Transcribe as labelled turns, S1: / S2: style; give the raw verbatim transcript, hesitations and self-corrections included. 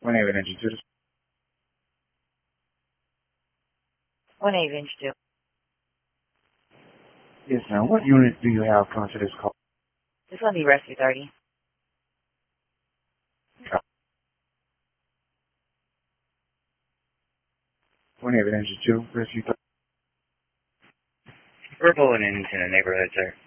S1: one eight engine two.
S2: one eight engine two.
S1: Yes, ma'am. What unit do you have coming to this call?
S2: This one be Rescue thirty.
S1: one eight engine two, rescue thirty.
S3: We're pulling into the neighborhood, sir.